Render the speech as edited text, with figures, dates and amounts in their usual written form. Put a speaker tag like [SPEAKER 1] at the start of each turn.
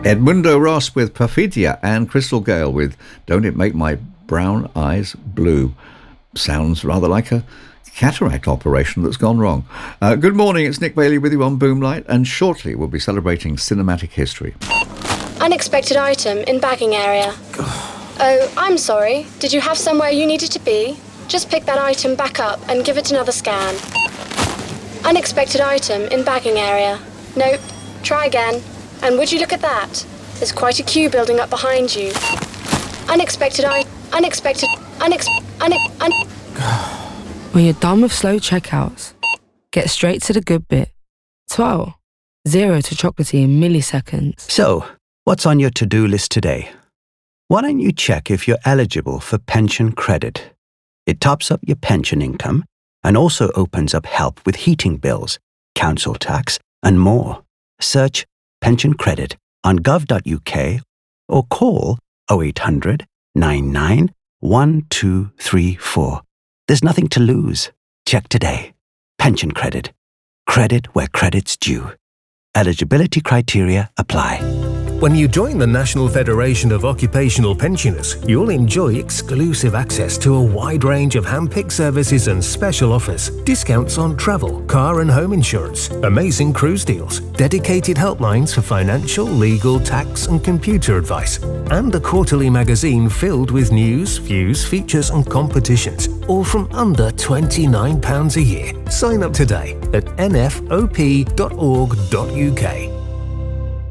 [SPEAKER 1] Edmundo Ross with Perfidia and Crystal Gale with Don't It Make My Brown Eyes Blue. Sounds rather like a cataract operation that's gone wrong. Good morning, it's Nick Bailey with you on Boomlight, and shortly we'll be celebrating cinematic history.
[SPEAKER 2] Unexpected item in bagging area. Oh, I'm sorry. Did you have somewhere you needed to be? Just pick that item back up and give it another scan. Unexpected item in bagging area. Nope. Try again. And would you look at that? There's quite a queue building up behind you.
[SPEAKER 3] When you're done with slow checkouts, get straight to the good bit. 12. 0 to chocolatey in milliseconds.
[SPEAKER 4] So, what's on your to-do list today? Why don't you check if you're eligible for pension credit? It tops up your pension income and also opens up help with heating bills, council tax, and more. Search pension credit on gov.uk or call 0800 99 1234. There's nothing to lose. Check today. Pension credit. Credit where credit's due. Eligibility criteria apply.
[SPEAKER 5] When you join the National Federation of Occupational Pensioners, you'll enjoy exclusive access to a wide range of hand-picked services and special offers, discounts on travel, car and home insurance, amazing cruise deals, dedicated helplines for financial, legal, tax and computer advice, and a quarterly magazine filled with news, views, features and competitions, all from under £29 a year. Sign up today at nfop.org.uk.